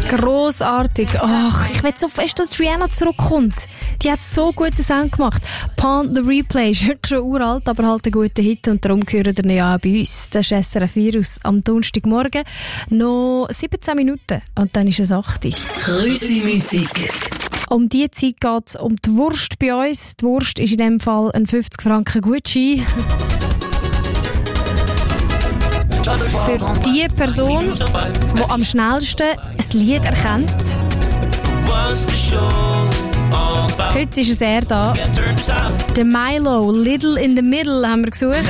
Grossartig. Ach, ich will so fest, dass Rihanna zurückkommt. Die hat so guten Sound gemacht. Pan the Replay ist schon uralt, aber halt ein guter Hit und darum gehören wir ja auch bei uns. Das ist SRF Virus am Donnerstagmorgen. Noch 17 Minuten und dann ist es 8 Uhr. Grüssi-Musik. Um diese Zeit geht es um die Wurst bei uns. Die Wurst ist in diesem Fall ein 50 Franken Gutschein. Für die Person, die am schnellsten ein Lied erkennt. Heute ist es er da. Der Milo, Little in the Middle, haben wir gesucht.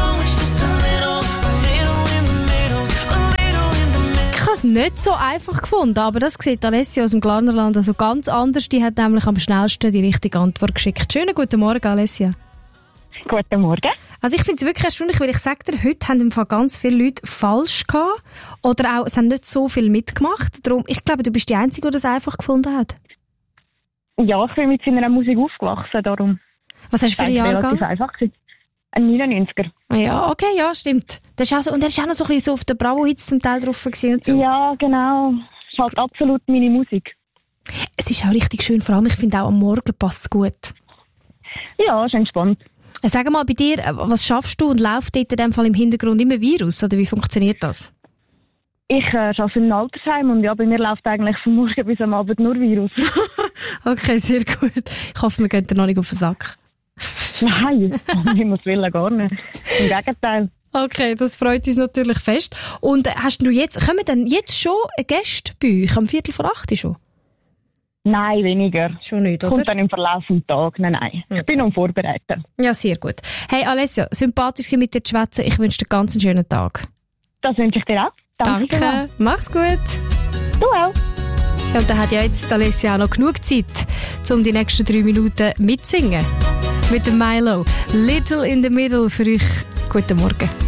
Ich habe es nicht so einfach gefunden, aber das sieht Alessia aus dem Glarnerland also ganz anders. Die hat nämlich am schnellsten die richtige Antwort geschickt. Schönen guten Morgen, Alessia. Guten Morgen. Also ich finde es wirklich erstaunlich, weil ich sage dir, heute haben im Fall ganz viele Leute falsch gehabt oder auch, es haben nicht so viel mitgemacht. Darum, ich glaube, du bist die Einzige, die das einfach gefunden hat. Ja, ich bin mit seiner Musik aufgewachsen, darum. Was hast du für einen Jahrgang? Relativ einfach gewesen. Ein 99er. Ja, okay, ja, stimmt. Das ist auch so, und er ist auch noch so ein bisschen so auf den Bravo-Hits zum Teil drauf gewesen und so. Ja, genau. Das ist halt absolut meine Musik. Es ist auch richtig schön, vor allem ich finde auch am Morgen passt es gut. Ja, ist entspannt. Sag mal bei dir, was schaffst du und läuft dort in dem Fall im Hintergrund immer Virus oder wie funktioniert das? Ich arbeite in einem Altersheim und ja, bei mir läuft eigentlich von morgen bis am Abend nur Virus. Okay, sehr gut. Ich hoffe, wir gehen dir noch nicht auf den Sack. Nein, um Himmels Willen gar nicht. Im Gegenteil. Okay, das freut uns natürlich fest. Und hast du jetzt, kommen denn jetzt schon Gäste bei euch am 7:45 schon? Nein, weniger. Schon nicht, oder? Kommt dann im Verlauf des Tages. Nein. Okay. Ich bin am Vorbereiten. Ja, sehr gut. Hey Alessia, sympathisch mit dir zu schwätzen. Ich wünsche dir ganz einen schönen Tag. Das wünsche ich dir auch. Danke. Mach's gut. Du auch. Ja, und dann hat ja jetzt Alessia auch noch genug Zeit, um die nächsten 3 Minuten mitzusingen. Mit dem Milo. Little in the Middle für euch. Guten Morgen.